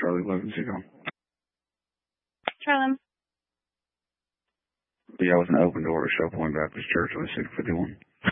Charlie 11 Zero. Charlie. Yeah, I was an open door at Show Point Baptist Church on 651.